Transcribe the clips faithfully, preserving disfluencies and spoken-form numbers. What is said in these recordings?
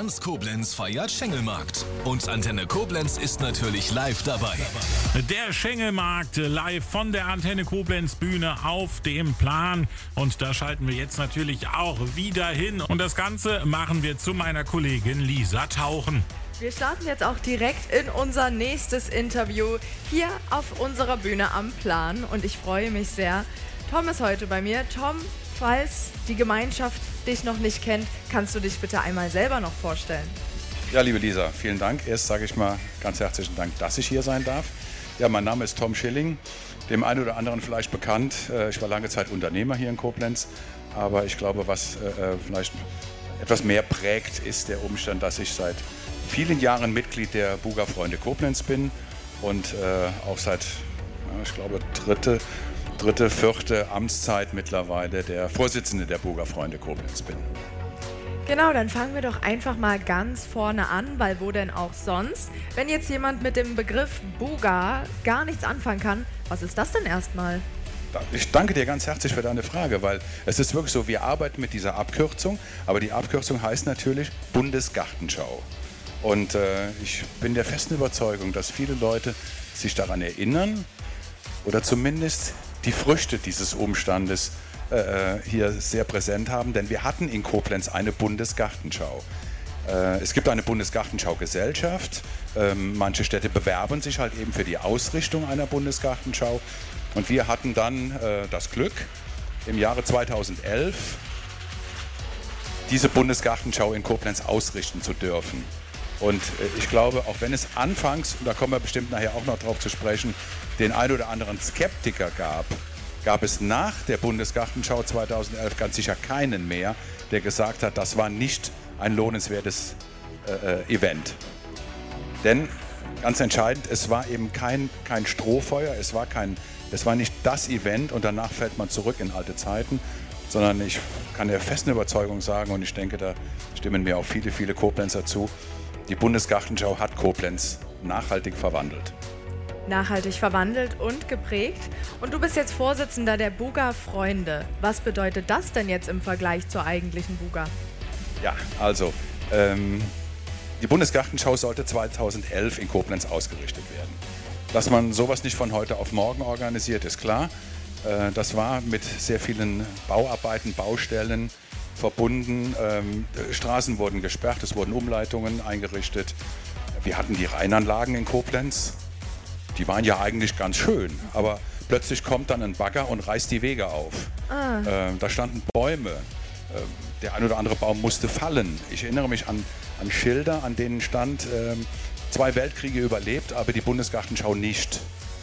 Ganz Koblenz feiert Schengelmarkt. Und Antenne Koblenz ist natürlich live dabei. Der Schengelmarkt live von der Antenne Koblenz Bühne auf dem Plan. Und da schalten wir jetzt natürlich auch wieder hin. Und das Ganze machen wir zu meiner Kollegin Lisa Tauchen. Wir starten jetzt auch direkt in unser nächstes Interview hier auf unserer Bühne am Plan. Und ich freue mich sehr. Tom ist heute bei mir. Tom, falls die Gemeinschaft dich noch nicht kennt, kannst du dich bitte einmal selber noch vorstellen? Ja, liebe Lisa, vielen Dank. Erst sage ich mal ganz herzlichen Dank, dass ich hier sein darf. Ja, mein Name ist Tom Schilling, dem einen oder anderen vielleicht bekannt. Ich war lange Zeit Unternehmer hier in Koblenz, aber ich glaube, was äh, vielleicht etwas mehr prägt, ist der Umstand, dass ich seit vielen Jahren Mitglied der Buga-Freunde Koblenz bin und äh, auch seit, ja, ich glaube, dritte dritte, vierte Amtszeit mittlerweile der Vorsitzende der Buga-Freunde Koblenz bin. Genau, dann fangen wir doch einfach mal ganz vorne an, weil wo denn auch sonst? Wenn jetzt jemand mit dem Begriff Buga gar nichts anfangen kann, was ist das denn erstmal? Ich danke dir ganz herzlich für deine Frage, weil es ist wirklich so, wir arbeiten mit dieser Abkürzung, aber die Abkürzung heißt natürlich Bundesgartenschau. Und äh, ich bin der festen Überzeugung, dass viele Leute sich daran erinnern oder zumindest die Früchte dieses Umstandes äh, hier sehr präsent haben, denn wir hatten in Koblenz eine Bundesgartenschau. Äh, es gibt eine Bundesgartenschau-Gesellschaft, ähm, manche Städte bewerben sich halt eben für die Ausrichtung einer Bundesgartenschau und wir hatten dann äh, das Glück, im Jahre zweitausendelf diese Bundesgartenschau in Koblenz ausrichten zu dürfen. Und ich glaube, auch wenn es anfangs, und da kommen wir bestimmt nachher auch noch drauf zu sprechen, den ein oder anderen Skeptiker gab, gab es nach der Bundesgartenschau zweitausendelf ganz sicher keinen mehr, der gesagt hat, das war nicht ein lohnenswertes äh, Event. Denn, ganz entscheidend, es war eben kein, kein Strohfeuer, es war, kein, es war nicht das Event und danach fällt man zurück in alte Zeiten, sondern ich kann der festen Überzeugung sagen, und ich denke, da stimmen mir auch viele, viele Koblenzer zu, die Bundesgartenschau hat Koblenz nachhaltig verwandelt. Nachhaltig verwandelt und geprägt. Und du bist jetzt Vorsitzender der Buga-Freunde. Was bedeutet das denn jetzt im Vergleich zur eigentlichen Buga? Ja, also, ähm, die Bundesgartenschau sollte zweitausendelf in Koblenz ausgerichtet werden. Dass man sowas nicht von heute auf morgen organisiert, ist klar. Äh, das war mit sehr vielen Bauarbeiten, Baustellen verbunden. Ähm, Straßen wurden gesperrt, es wurden Umleitungen eingerichtet. Wir hatten die Rheinanlagen in Koblenz. Die waren ja eigentlich ganz schön, aber plötzlich kommt dann ein Bagger und reißt die Wege auf. Ah. Ähm, da standen Bäume. Ähm, der ein oder andere Baum musste fallen. Ich erinnere mich an, an Schilder, an denen stand, ähm, zwei Weltkriege überlebt, aber die Bundesgartenschau nicht.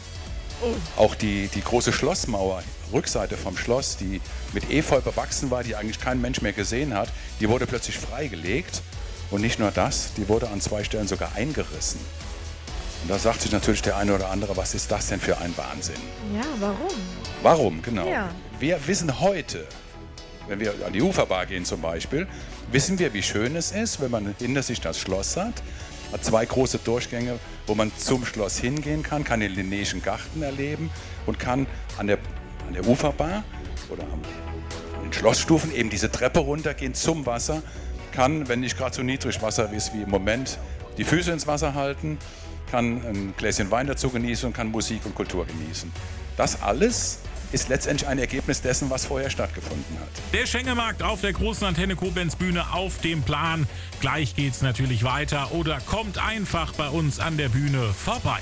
Oh. Auch die, die große Schlossmauer, Rückseite vom Schloss, die mit Efeu bewachsen war, die eigentlich kein Mensch mehr gesehen hat, die wurde plötzlich freigelegt. Und nicht nur das, die wurde an zwei Stellen sogar eingerissen. Und da sagt sich natürlich der eine oder andere, was ist das denn für ein Wahnsinn? Ja, warum? Warum, genau. Ja. Wir wissen heute, wenn wir an die Uferbar gehen zum Beispiel, wissen wir, wie schön es ist, wenn man hinter sich das Schloss hat. Hat zwei große Durchgänge, wo man zum Schloss hingehen kann, kann den Linnéischen Garten erleben und kann an der, an der Uferbar oder am, an den Schlossstufen eben diese Treppe runtergehen zum Wasser, kann, wenn nicht gerade so niedrig Wasser ist wie im Moment, die Füße ins Wasser halten, kann ein Gläschen Wein dazu genießen und kann Musik und Kultur genießen. Das alles ist letztendlich ein Ergebnis dessen, was vorher stattgefunden hat. Der Schengelmarkt auf der großen Antenne Koblenz Bühne auf dem Plan. Gleich geht's natürlich weiter oder kommt einfach bei uns an der Bühne vorbei.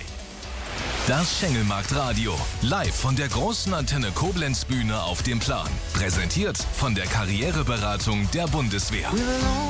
Das Schengelmarkt Radio, live von der großen Antenne Koblenz Bühne auf dem Plan. Präsentiert von der Karriereberatung der Bundeswehr.